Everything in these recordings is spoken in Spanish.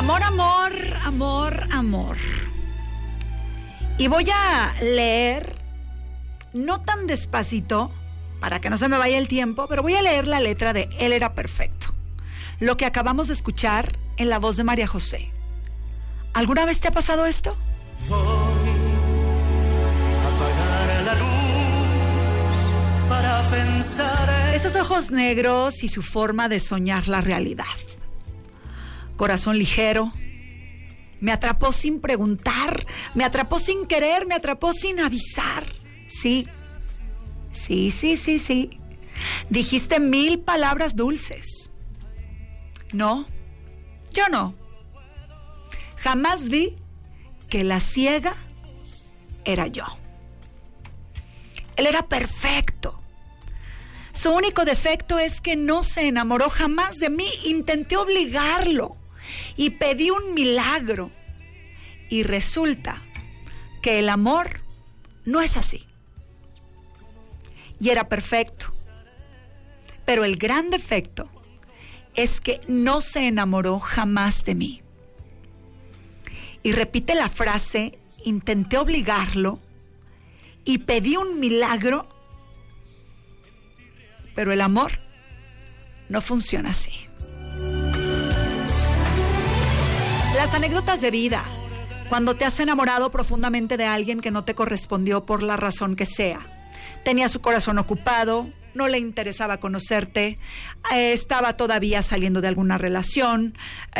Amor, amor, amor, amor. Y voy a leer, no tan despacito, para que no se me vaya el tiempo, pero voy a leer la letra de Él era perfecto. Lo que acabamos de escuchar en la voz de María José. ¿Alguna vez te ha pasado esto? Voy a apagar la luz para pensar. Esos ojos negros y su forma de soñar la realidad. Corazón ligero. Me atrapó sin preguntar, me atrapó sin querer, me atrapó sin avisar. Sí. Dijiste 1000 palabras dulces. No, yo no. Jamás vi que la ciega era yo. Él era perfecto. Su único defecto es que no se enamoró jamás de mí. Intenté obligarlo y pedí un milagro. Y resulta que el amor no es así. Y era perfecto. Pero el gran defecto es que no se enamoró jamás de mí. Y repite la frase, intenté obligarlo y pedí un milagro, pero el amor no funciona así. Las anécdotas de vida, cuando te has enamorado profundamente de alguien que no te correspondió por la razón que sea. Tenía su corazón ocupado, no le interesaba conocerte, estaba todavía saliendo de alguna relación,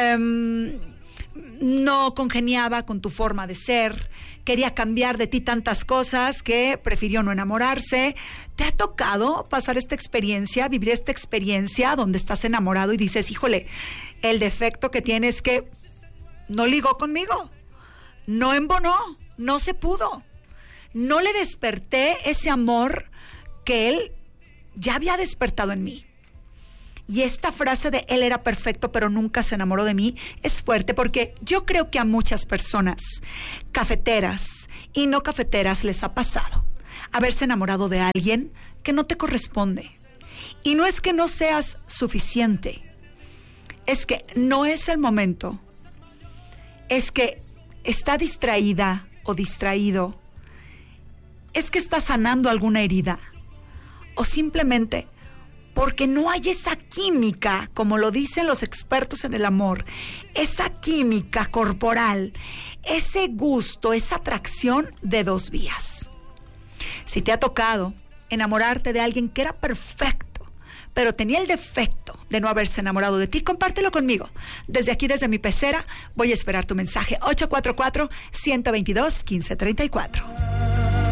no congeniaba con tu forma de ser, quería cambiar de ti tantas cosas que prefirió no enamorarse. ¿Te ha tocado pasar esta experiencia, vivir esta experiencia donde estás enamorado y dices, híjole, el defecto que tiene es que no ligó conmigo, no embonó, no se pudo, no le desperté ese amor que él ya había despertado en mí? Y esta frase de él era perfecto pero nunca se enamoró de mí es fuerte, porque yo creo que a muchas personas, cafeteras y no cafeteras, les ha pasado haberse enamorado de alguien que no te corresponde. Y no es que no seas suficiente, es que no es el momento, es que está distraída o distraído, es que está sanando alguna herida, o simplemente porque no hay esa química, como lo dicen los expertos en el amor, esa química corporal, ese gusto, esa atracción de dos vías. Si te ha tocado enamorarte de alguien que era perfecto, pero tenía el defecto de no haberse enamorado de ti, compártelo conmigo. Desde aquí, desde mi pecera, voy a esperar tu mensaje. 844-122-1534.